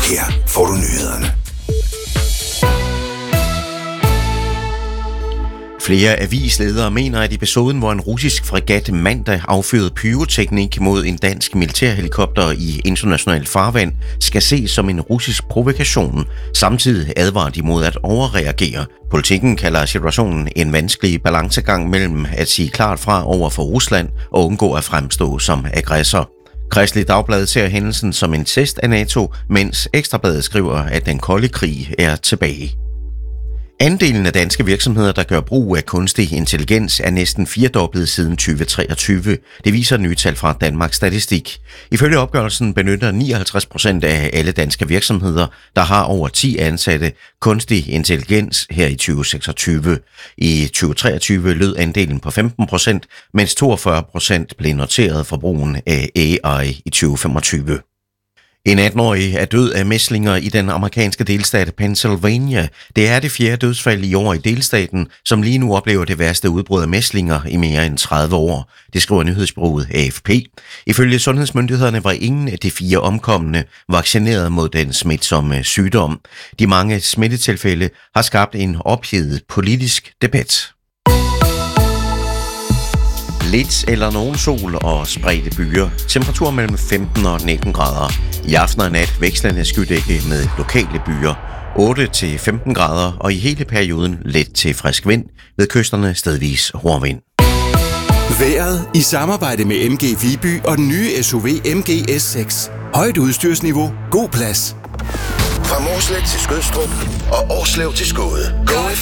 Her får du nyhederne. Flere avisledere mener, at episoden, hvor en russisk fregat mandag affyrede pyroteknik mod en dansk militærhelikopter i international farvand, skal ses som en russisk provokation. Samtidig advarer de mod at overreagere. Politikken kalder situationen en vanskelig balancegang mellem at sige klart fra over for Rusland og undgå at fremstå som aggressor. Kristeligt Dagblad ser hændelsen som en test af NATO, mens Ekstrabladet skriver, at den kolde krig er tilbage. Andelen af danske virksomheder, der gør brug af kunstig intelligens, er næsten firedoblet siden 2023. Det viser nye tal fra Danmarks Statistik. Ifølge opgørelsen benytter 59% af alle danske virksomheder, der har over 10 ansatte, kunstig intelligens her i 2026. I 2023 lød andelen på 15%, mens 42% blev noteret for brugen af AI i 2025. En 18-årig er død af mæslinger i den amerikanske delstat Pennsylvania. Det er det 4. dødsfald i år i delstaten, som lige nu oplever det værste udbrud af mæslinger i mere end 30 år. Det skriver nyhedsbureauet AFP. Ifølge sundhedsmyndighederne var ingen af de 4 omkomne vaccineret mod den smitsomme sygdom. De mange smittetilfælde har skabt en ophedet politisk debat. Lidt eller nogen sol og spredte byer. Temperatur mellem 15 og 19 grader. I aften og nat vekslende skydække med lokale byer. 8-15 grader og i hele perioden let til frisk vind. Ved kysterne stedvis hård vind. Vejret i samarbejde med MG Viby og den nye SUV MG S6. Højt udstyrsniveau, god plads. Fra Mårslet til Skødstrup og Årslev til Skåde. Go